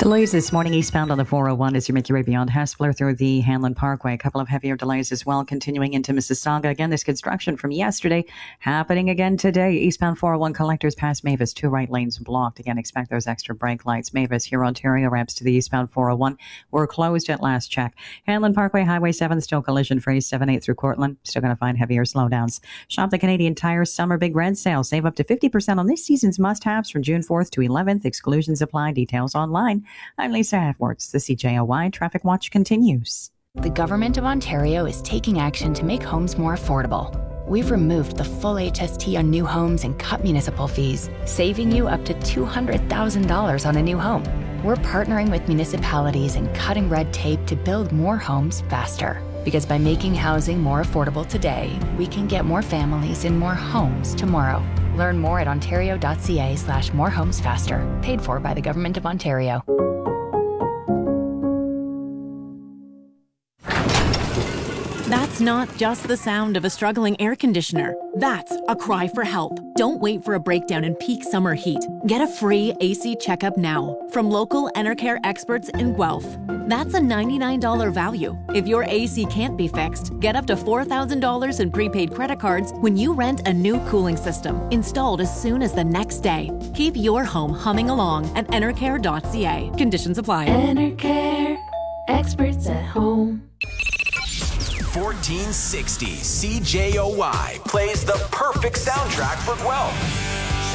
Delays this morning eastbound on the 401 as you make your way beyond Hespeler through the Hanlon Parkway. A couple of heavier delays as well continuing into Mississauga. Again, this construction from yesterday happening again today. Eastbound 401 collectors past Mavis. 2 right lanes blocked. Again, expect those extra brake lights. Mavis, here Ontario ramps to the eastbound 401 were closed at last check. Hanlon Parkway, Highway 7 still collision free. 7-8 through Cortland. Still going to find heavier slowdowns. Shop the Canadian Tire Summer Big Red Sale. Save up to 50% on this season's must-haves from June 4th to 11th. Exclusions apply. Details online. I'm Lisa Edwards. The CJOY Traffic Watch continues. The Government of Ontario is taking action to make homes more affordable. We've removed the full HST on new homes and cut municipal fees, saving you up to $200,000 on a new home. We're partnering with municipalities and cutting red tape to build more homes faster. Because by making housing more affordable today, we can get more families in more homes tomorrow. Learn more at ontario.ca/morehomesfaster. Paid for by the Government of Ontario. That's not just the sound of a struggling air conditioner. That's a cry for help. Don't wait for a breakdown in peak summer heat. Get a free AC checkup now from local Enercare experts in Guelph. That's a $99 value. If your AC can't be fixed, get up to $4,000 in prepaid credit cards when you rent a new cooling system installed as soon as the next day. Keep your home humming along at enercare.ca. Conditions apply. Enercare, experts at home. 1460 CJOY plays the perfect soundtrack for Guelph.